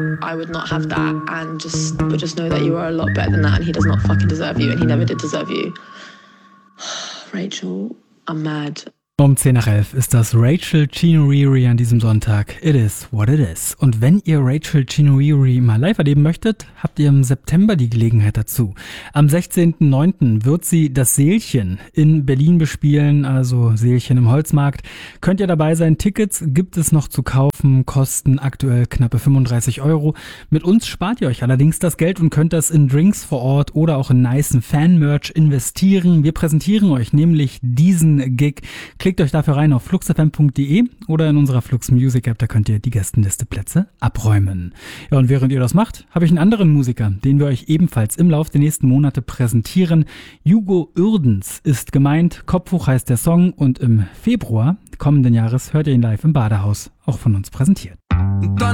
I would not have that but just know that you are a lot better than that and he does not fucking deserve you and he never did deserve you. Rachel, I'm mad. Um 10 nach 11 ist das Rachel Chinouri an diesem Sonntag. It is what it is. Und wenn ihr Rachel Chinouri mal live erleben möchtet, habt ihr im September die Gelegenheit dazu. Am 16.09. wird sie das Seelchen in Berlin bespielen, also Seelchen im Holzmarkt. Könnt ihr dabei sein? Tickets gibt es noch zu kaufen, kosten aktuell knappe 35 €. Mit uns spart ihr euch allerdings das Geld und könnt das in Drinks vor Ort oder auch in nicen Fan-Merch investieren. Wir präsentieren euch nämlich diesen Gig. Klickt euch dafür rein auf fluxfm.de oder in unserer Flux Music App, da könnt ihr die Gästenliste Plätze abräumen. Ja, und während ihr das macht, habe ich einen anderen Musiker, den wir euch ebenfalls im Lauf der nächsten Monate präsentieren. Hugo Uerdens ist gemeint, Kopf hoch heißt der Song und im Februar kommenden Jahres hört ihr ihn live im Badehaus, auch von uns präsentiert.